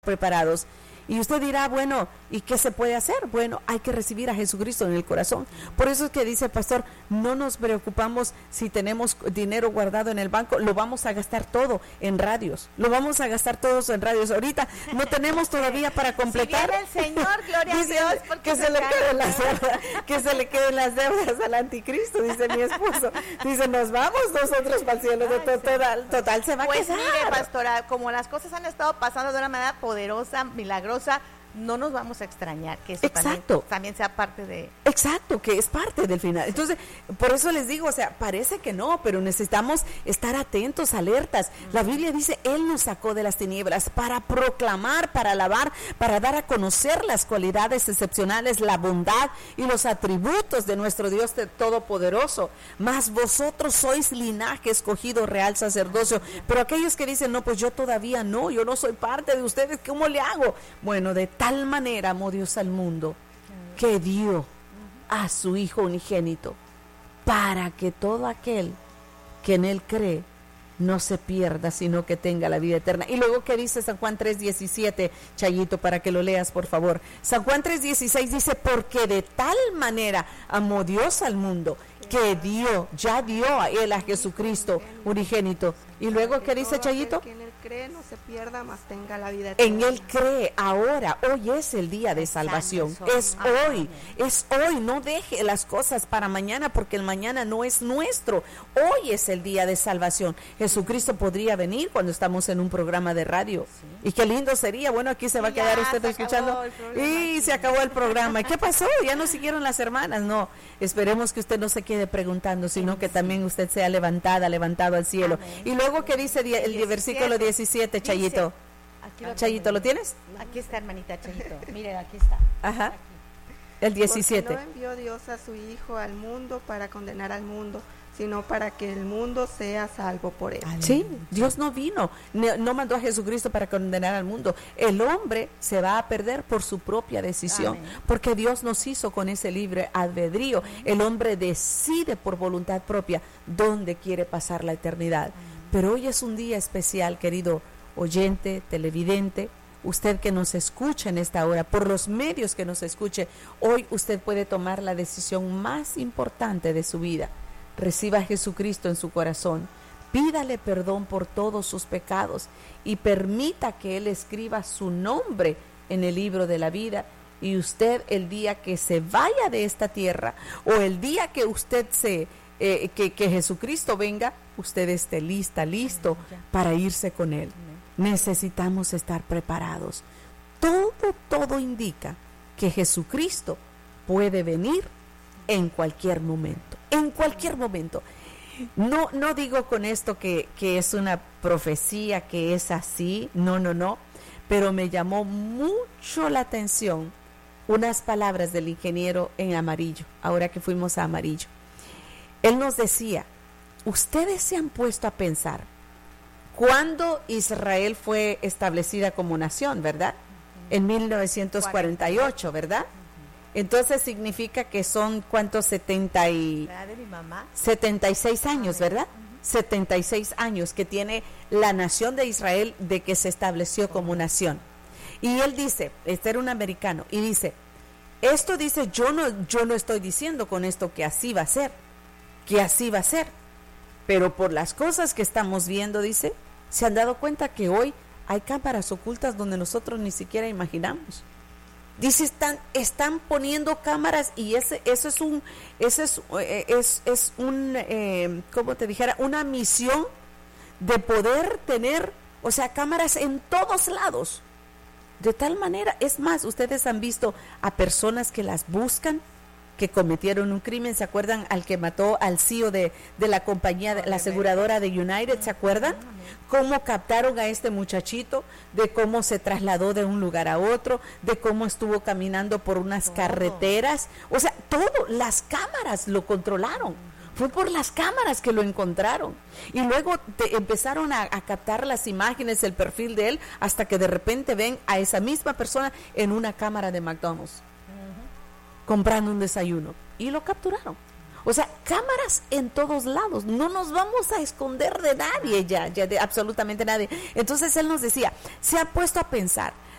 preparados. Y usted dirá, bueno, ¿y qué se puede hacer? Bueno, hay que recibir a Jesucristo en el corazón. Por eso es que dice el pastor, no nos preocupamos si tenemos dinero guardado en el banco, lo vamos a gastar todo en radios, lo vamos a gastar todos en radios. Ahorita no tenemos todavía para completar. Si viene el Señor, gloria a Dios, porque que se le queden las deudas al anticristo, dice mi esposo. Dice, nos vamos nosotros para el cielo, total se va a quedar. Pues mire, pastora, como las cosas han estado pasando de una manera poderosa, milagrosa, no nos vamos a extrañar que eso también sea parte de... Exacto, que es parte del final. Entonces, por eso les digo, o sea, parece que no, pero necesitamos estar atentos, alertas. La Biblia dice, Él nos sacó de las tinieblas para proclamar, para alabar, para dar a conocer las cualidades excepcionales, la bondad y los atributos de nuestro Dios Todopoderoso. Mas vosotros sois linaje escogido, real sacerdocio. Pero aquellos que dicen, no, pues yo todavía no, yo no soy parte de ustedes, ¿cómo le hago? Bueno, de tal manera amó Dios al mundo que dio a su Hijo unigénito para que todo aquel que en Él cree no se pierda, sino que tenga la vida eterna. Y luego, ¿qué dice San Juan 3:17, Chayito, para que lo leas, por favor? San Juan 3:16 dice, porque de tal manera amó Dios al mundo que ya dio a Él, a Jesucristo unigénito. Y luego, ¿qué dice Chayito? Que en Él cree no se pierda, mas tenga la vida eterna. En Él cree ahora, hoy es el día de salvación, es hoy, no deje las cosas para mañana porque el mañana no es nuestro, hoy es el día de salvación. Jesucristo podría venir cuando estamos en un programa de radio, y qué lindo sería, bueno, aquí se va a quedar usted escuchando, y se acabó el programa. ¿Qué pasó? ¿Ya no siguieron las hermanas? No, esperemos que usted no se quede preguntando, sino que también usted sea levantado al cielo. Amén. Y luego, ¿qué dice el versículo 17, Chayito? Chayito, ¿lo tienes? Aquí está, hermanita Chayito. Miren, aquí está. Ajá. Aquí. El 17. Porque no envió Dios a su Hijo al mundo para condenar al mundo, sino para que el mundo sea salvo por él. Sí, Dios no vino, no mandó a Jesucristo para condenar al mundo. El hombre se va a perder por su propia decisión. Amén. Porque Dios nos hizo con ese libre albedrío. El hombre decide por voluntad propia dónde quiere pasar la eternidad. Pero hoy es un día especial, querido oyente, televidente, usted que nos escucha en esta hora, por los medios que nos escuche, hoy usted puede tomar la decisión más importante de su vida. Reciba a Jesucristo en su corazón, pídale perdón por todos sus pecados y permita que Él escriba su nombre en el libro de la vida. Y usted, el día que se vaya de esta tierra, o el día que usted que Jesucristo venga, usted esté listo para irse con Él. Necesitamos estar preparados. Todo indica que Jesucristo puede venir en cualquier momento. En cualquier momento. No digo con esto que es una profecía, que es así, no. Pero me llamó mucho la atención unas palabras del ingeniero en Amarillo, ahora que fuimos a Amarillo. Él nos decía, ustedes se han puesto a pensar, ¿cuándo Israel fue establecida como nación, verdad? En 1948, ¿verdad? Entonces significa que son, ¿cuántos? 76 años, ¿verdad? 76 años que tiene la nación de Israel de que se estableció como nación. Y él dice, este era un americano, y dice, esto dice, yo no estoy diciendo con esto que así va a ser, pero por las cosas que estamos viendo, dice, se han dado cuenta que hoy hay cámaras ocultas donde nosotros ni siquiera imaginamos. Dice, están poniendo cámaras y eso es como te dijera, una misión de poder tener, o sea, cámaras en todos lados. De tal manera, es más, ustedes han visto a personas que las buscan, que cometieron un crimen. ¿Se acuerdan al que mató al CEO de la compañía, la aseguradora de United? ¿Se acuerdan? Cómo captaron a este muchachito, de cómo se trasladó de un lugar a otro, de cómo estuvo caminando por unas carreteras. O sea, las cámaras lo controlaron. Fue por las cámaras que lo encontraron. Y luego empezaron a captar las imágenes, el perfil de él, hasta que de repente ven a esa misma persona en una cámara de McDonald's. Comprando un desayuno, y lo capturaron. O sea, cámaras en todos lados, no nos vamos a esconder de nadie ya de absolutamente nadie. Entonces él nos decía, se ha puesto a pensar,